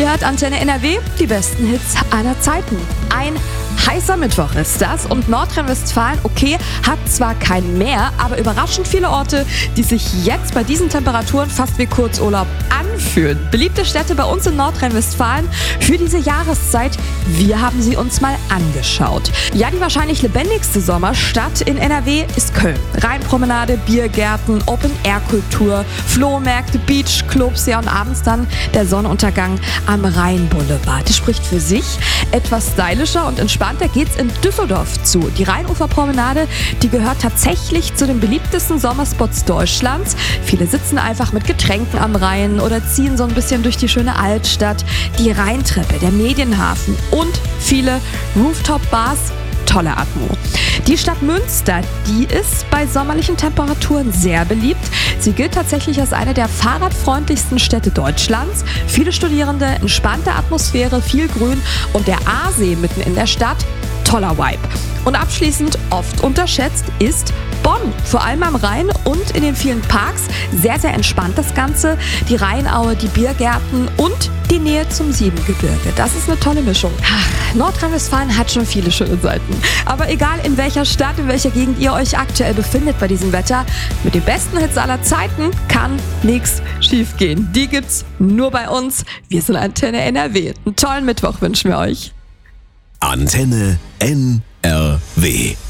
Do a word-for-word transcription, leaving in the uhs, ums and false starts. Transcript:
Ihr hört Antenne N R W, die besten Hits aller Zeiten. Ein heißer Mittwoch ist das und Nordrhein-Westfalen, okay, hat zwar kein Meer, aber überraschend viele Orte, die sich jetzt bei diesen Temperaturen fast wie Kurzurlaub anfühlen. Beliebte Städte bei uns in Nordrhein-Westfalen für diese Jahreszeit, wir haben sie uns mal angeschaut. Ja, die wahrscheinlich lebendigste Sommerstadt in N R W ist Köln. Rheinpromenade, Biergärten, Open-Air-Kultur, Flohmärkte, Beachclubs, ja und abends dann der Sonnenuntergang am Rheinboulevard. Das spricht für sich. Etwas stylischer und entspannter geht's in Düsseldorf zu. Die Rheinuferpromenade, die gehört tatsächlich zu den beliebtesten Sommerspots Deutschlands. Viele sitzen einfach mit Getränken am Rhein oder ziehen so ein bisschen durch die schöne Altstadt. Die Rheintreppe, der Medienhafen und viele Rooftop-Bars. Tolle Atmo. Die Stadt Münster, die ist bei sommerlichen Temperaturen sehr beliebt. Sie gilt tatsächlich als eine der fahrradfreundlichsten Städte Deutschlands. Viele Studierende, entspannte Atmosphäre, viel Grün und der Aasee mitten in der Stadt. Toller Vibe. Und abschließend, oft unterschätzt, ist Bonn. Vor allem am Rhein und in den vielen Parks. Sehr, sehr entspannt das Ganze. Die Rheinaue, die Biergärten und die Nähe zum Siebengebirge. Das ist eine tolle Mischung. Ach, Nordrhein-Westfalen hat schon viele schöne Seiten. Aber egal in welcher Stadt, in welcher Gegend ihr euch aktuell befindet bei diesem Wetter, mit den besten Hits aller Zeiten kann nichts schief gehen. Die gibt's nur bei uns. Wir sind Antenne N R W. Einen tollen Mittwoch wünschen wir euch. Antenne N R W.